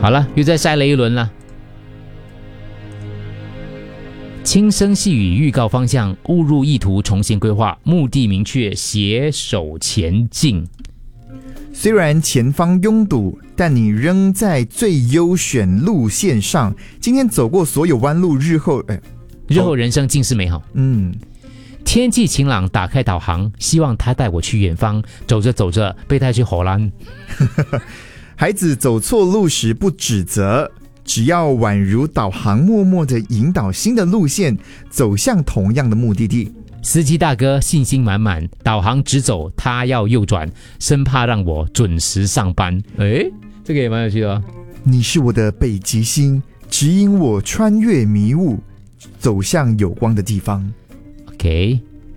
好了，又再晒了一轮了。轻声细语预告方向，误入意图重新规划，目的明确，携手前进。 虽然前方拥堵，但你仍在最优选路线上。今天走过所有弯路，日后人生尽是美好。天气晴朗，打开导航，希望他带我去远方。走着走着，被带去荷兰。 孩子走错路时不指责，只要宛如导航默默地引导新的路线，走向同样的目的地。 司机大哥信心满满，导航直走，他要右转，生怕让我准时上班。这个也蛮有趣的哦。 你是我的北极星，指引我穿越迷雾，走向有光的地方。 OK，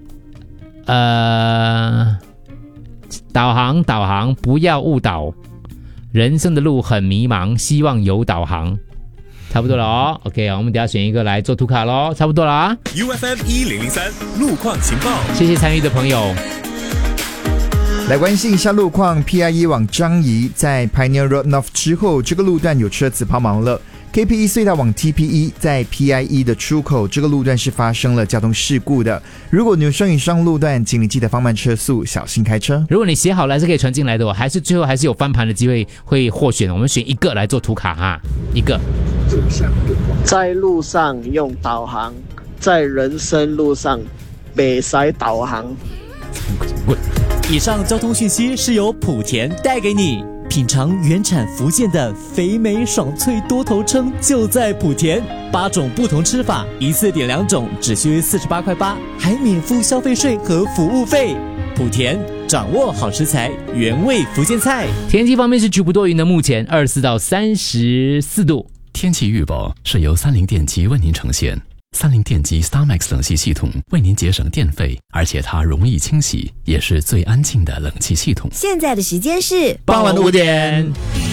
导航，不要误导。人生的路很迷茫，希望有导航。差不多了哦 ，OK， 我们等一下选一个来做图卡咯，差不多了啊。 UFM 1003路况情报， 谢谢参与的朋友。 来关心一下路况 ，PIE 往樟宜在 Pioneer Road North 之后，这个路段有车子抛锚了。KPE 隧道往 TPE 在 PIE 的出口，这个路段是发生了交通事故的。如果你有生以上路段，请你记得放慢车速，小心开车。 如果你写好了是可以传进来的哦，还是最后还是有翻盘的机会会获选，我们选一个来做图卡哈，一个。 在路上用导航，在人生路上别使导航。 以上交通讯息是由莆田带给你。品尝原产福建的肥美爽脆多头称，就在莆田，8种不同吃法，一次点2种，只需48块8，还免付消费税和服务费。莆田掌握好食材，原味福建菜。 天气方面是局部多云的，目前24到34度。 天气预报是由30电机为您呈现。30电机 StarMax 冷气系统为您节省电费，而且它容易清洗，也是最安静的冷气系统。 现在的时间是傍晚5点。